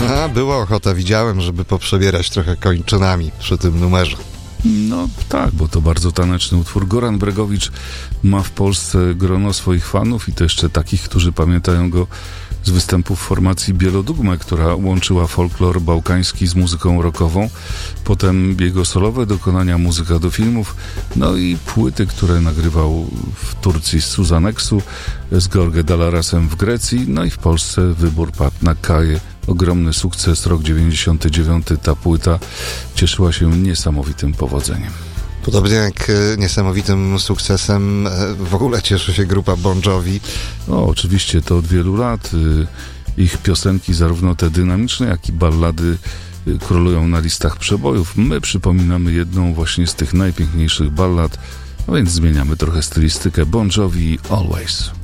A, była ochota, widziałem, żeby poprzebierać trochę kończynami przy tym numerze. No tak, bo to bardzo taneczny utwór. Goran Bregowicz ma w Polsce grono swoich fanów i to jeszcze takich, którzy pamiętają go z występów formacji Bielodugmę, która łączyła folklor bałkański z muzyką rockową. Potem jego solowe dokonania, muzyka do filmów, no i płyty, które nagrywał w Turcji z Suzaneksu, z George Dalarasem w Grecji, no i w Polsce wybór padł na Kaję. Ogromny sukces, rok 99, ta płyta cieszyła się niesamowitym powodzeniem. Podobnie jak niesamowitym sukcesem w ogóle cieszy się grupa Bon Jovi. No, oczywiście to od wielu lat ich piosenki, zarówno te dynamiczne, jak i ballady królują na listach przebojów. My przypominamy jedną właśnie z tych najpiękniejszych ballad, a więc zmieniamy trochę stylistykę. Bon Jovi, Always.